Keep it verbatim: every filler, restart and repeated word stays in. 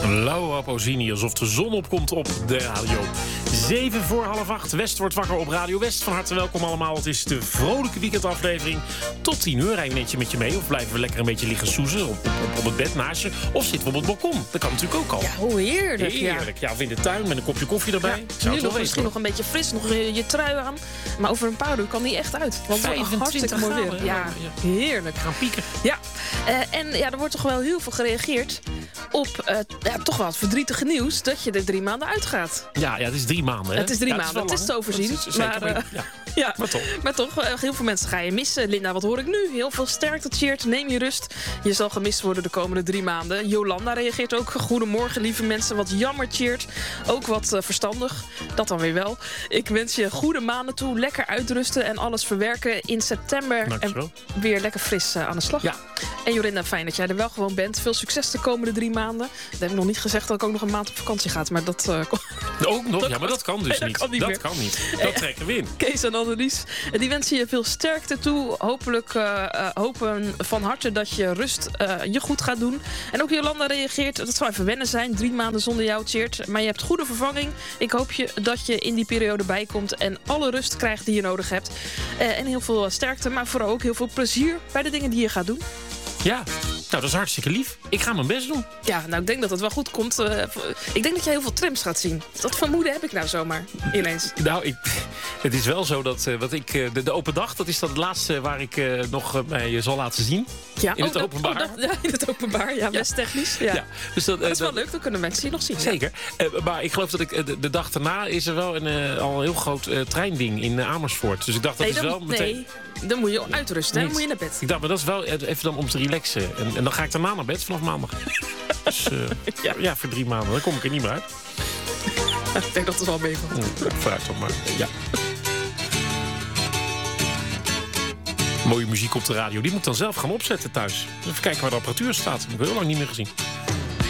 Laura Pausini, alsof de zon opkomt op de radio. Zeven voor half acht. West wordt wakker op Radio West. Van harte welkom allemaal. Het is de vrolijke weekendaflevering. Tot tien uur rijden we netje met je mee. Of blijven we lekker een beetje liggen soezen op, op, op het bed naast je. Of zitten we op het balkon. Dat kan natuurlijk ook al. Ja, hoe heerlijk. Heerlijk. Ja, of in de tuin met een kopje koffie erbij. Ja, Zou nu het nog misschien nog een beetje fris. Nog je, je trui aan. Maar over een paar uur kan die echt uit. Want het is hartstikke mooi weer. graden, Ja, ja. heerlijk. Gaan pieken. Ja, uh, en ja, er wordt toch wel heel veel gereageerd op uh, ja, toch wel het verdrietige nieuws dat je er drie maanden uitgaat. Ja, ja, het is drie maanden. Hè? Het is drie ja, maanden, het is, het is te overzien. Het is, zeker, maar, uh, maar, ja. ja, maar toch. Maar toch, uh, heel veel mensen ga je missen. Linda, wat hoor ik nu? Heel veel sterkte, Tjeerd. Neem je rust. Je zal gemist worden de komende drie maanden. Jolanda reageert ook. Goedemorgen, lieve mensen. Wat jammer, Tjeerd. Ook wat uh, verstandig. Dat dan weer wel. Ik wens je goede maanden toe. Lekker uitrusten en alles verwerken in september. Dankjewel. En weer lekker fris uh, aan de slag. Ja. En Jorinda, fijn dat jij er wel gewoon bent. Veel succes de komende drie maanden. Dat heb ik nog niet gezegd dat ik ook nog een maand op vakantie ga. Maar dat... Uh, ook nog? Ja, maar dat kan dus nee, dat niet. Kan niet dat meer. kan niet. Dat trekken we in. Kees en Annelies, die wensen je veel sterkte toe. Hopelijk uh, uh, hopen van harte dat je rust uh, je goed gaat doen. En ook Jolanda reageert, dat zou even wennen zijn. Drie maanden zonder jou, Tjeerd. Maar je hebt goede vervanging. Ik hoop je dat je in die periode bijkomt en alle rust krijgt die je nodig hebt. Uh, en heel veel sterkte, maar vooral ook heel veel plezier bij de dingen die je gaat doen. Ja, nou, dat is hartstikke lief. Ik ga mijn best doen. Ja, nou, ik denk dat het wel goed komt. Uh, ik denk dat je heel veel trams gaat zien. Dat vermoeden heb ik nou zomaar, ineens. Nou, ik, het is wel zo dat uh, wat ik, uh, de, de open dag, dat is dan het laatste waar ik uh, nog uh, mij zal laten zien. Ja, in het oh, openbaar. Dat, oh, dat, ja, in het openbaar, ja, best technisch. Ja. Ja, dus dat, uh, dat is wel dat, leuk, dan kunnen mensen je nog zien. Zeker. Ja. Uh, maar ik geloof dat ik uh, de, de dag daarna is er wel een, uh, al een heel groot uh, treinding in uh, Amersfoort. Dus ik dacht dat nee, is dan, wel meteen... Nee, dan moet je uitrusten, hè? Dan moet je naar bed. Ik dacht, maar dat is wel even dan om te relaxen. En, en dan ga ik daarna naar bed vanaf maandag. Dus uh, ja. ja, voor drie maanden. Dan kom ik er niet meer uit. Ik denk dat het wel meevalt. Mm, vooruit dan maar. Ja. Mooie muziek op de radio. Die moet ik dan zelf gaan opzetten thuis. Even kijken waar de apparatuur staat. Dat heb ik heel lang niet meer gezien.